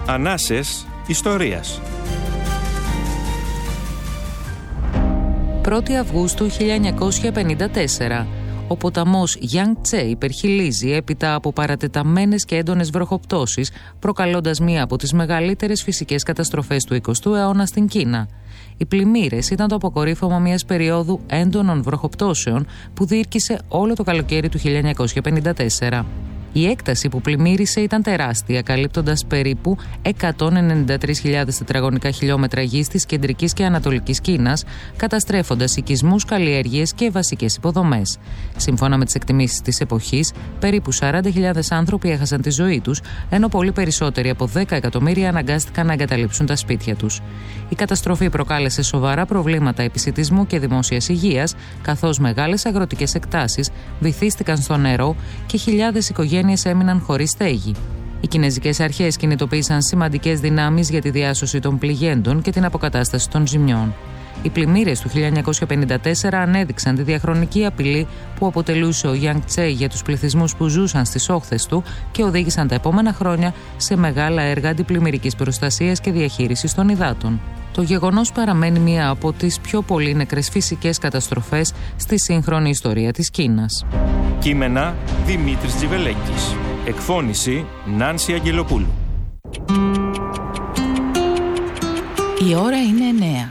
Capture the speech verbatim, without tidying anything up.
Ανάσες ιστορίας. πρώτη Αυγούστου χίλια εννιακόσια πενήντα τέσσερα. Ο ποταμός Γιάνγκτσε υπερχειλίζει έπειτα από παρατεταμένες και έντονες βροχοπτώσεις, προκαλώντας μία από τις μεγαλύτερες φυσικές καταστροφές του εικοστού αιώνα στην Κίνα. Οι πλημμύρες ήταν το αποκορύφωμα μιας περίοδου έντονων βροχοπτώσεων που διήρκησε όλο το καλοκαίρι του χίλια εννιακόσια πενήντα τέσσερα. Η έκταση που πλημμύρισε ήταν τεράστια, καλύπτοντας περίπου εκατόν ενενήντα τρεις χιλιάδες τετραγωνικά χιλιόμετρα γης της κεντρικής και ανατολικής Κίνας, καταστρέφοντας οικισμούς, καλλιέργειες και βασικές υποδομές. Σύμφωνα με τις εκτιμήσεις της εποχής, περίπου σαράντα χιλιάδες άνθρωποι έχασαν τη ζωή τους, ενώ πολύ περισσότεροι από δέκα εκατομμύρια αναγκάστηκαν να εγκαταλείψουν τα σπίτια τους. Η καταστροφή προκάλεσε σοβαρά προβλήματα επισιτισμού και δημόσιας υγείας, καθώς μεγάλες αγροτικές εκτάσεις βυθίστηκαν στο νερό και χιλιάδες οικογένειες έμειναν χωρίς στέγη. Οι κινεζικές αρχές κινητοποίησαν σημαντικές δυνάμεις για τη διάσωση των πληγέντων και την αποκατάσταση των ζημιών. Οι πλημμύρες του χίλια εννιακόσια πενήντα τέσσερα ανέδειξαν τη διαχρονική απειλή που αποτελούσε ο Γιάνγκτσε για τους πληθυσμούς που ζούσαν στις όχθες του και οδήγησαν τα επόμενα χρόνια σε μεγάλα έργα αντιπλημμυρικής προστασίας και διαχείρισης των υδάτων. Το γεγονός παραμένει μία από τις πιο πολύ νεκρές φυσικές καταστροφές στη σύγχρονη ιστορία της Κίνας. Κείμενα Δημήτρης Τζιβελέκης. Εκφώνηση Νάνση Αγγελοπούλου. Η ώρα είναι εννέα.